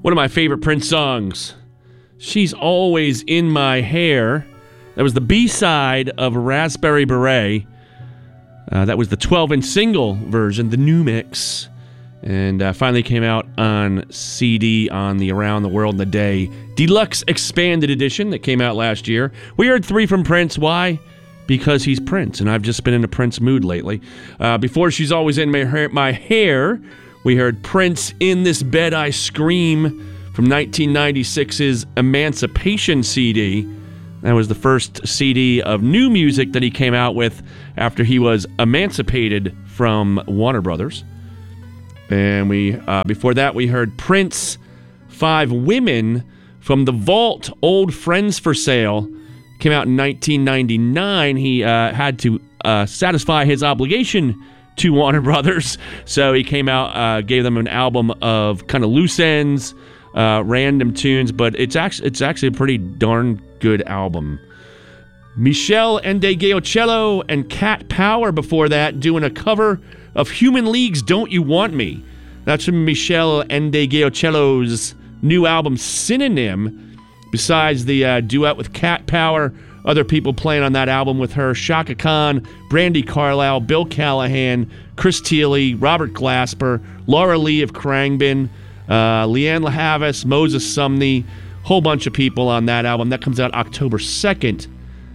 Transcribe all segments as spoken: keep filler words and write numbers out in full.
One of my favorite Prince songs, She's Always in My Hair. That was the B-side of Raspberry Beret. Uh, that was the twelve-inch single version, the new mix. And uh, finally came out on C D on the Around the World in a Day Deluxe Expanded Edition that came out last year. We heard three from Prince. Why? Because he's Prince, and I've just been in a Prince mood lately. Uh, before She's Always in My Hair, my hair, we heard Prince, In This Bed I Scream, from nineteen ninety-six's Emancipation C D. That was the first C D of new music that he came out with after he was emancipated from Warner Brothers. And we, uh, before that, we heard Prince, Five Women, from the Vault, Old Friends for Sale. Came out in nineteen ninety-nine. He uh, had to uh, satisfy his obligation to Warner Brothers, so he came out, uh, gave them an album of kind of loose ends, uh, random tunes, but it's actually it's actually a pretty darn good album. Michelle Ndegeocello and Cat Power before that, doing a cover of Human League's Don't You Want Me. That's from Michelle Ndegeocello's new album, Synonym. Besides the uh, duet with Cat Power, other people playing on that album with her, Chaka Khan, Brandy Carlisle, Bill Callahan, Chris Thiele, Robert Glasper, Laura Lee of Khruangbin, uh, Leanne LaHavis, Moses Sumney, whole bunch of people on that album. That comes out October second.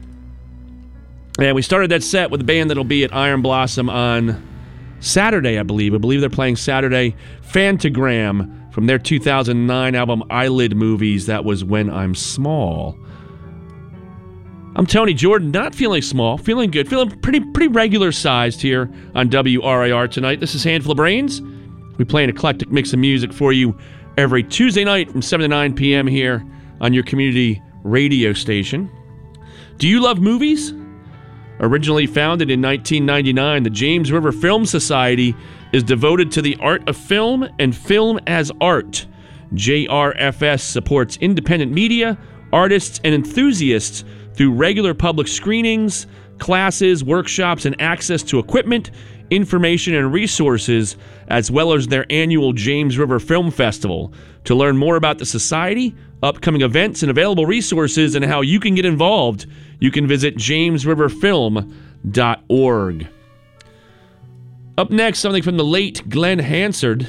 And we started that set with a band that'll be at Iron Blossom on Saturday, I believe. I believe they're playing Saturday. Phantogram from their two thousand nine album Eyelid Movies. That was When I'm Small. I'm Tony Jordan, not feeling small, feeling good, feeling pretty pretty regular sized here on W R I R tonight. This is Handful of Brains. We play an eclectic mix of music for you every Tuesday night from seven to nine p.m. here on your community radio station. Do you love movies? Originally founded in nineteen ninety-nine, the James River Film Society is devoted to the art of film and film as art. J R F S supports independent media, artists, and enthusiasts through regular public screenings, classes, workshops, and access to equipment, information, and resources, as well as their annual James River Film Festival. To learn more about the Society, upcoming events, and available resources, and how you can get involved, you can visit james river film dot org. Up next, something from the late Glenn Hansard.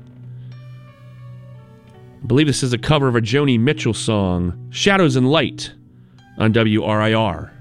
I believe this is a cover of a Joni Mitchell song, Shadows and Light, on W R I R.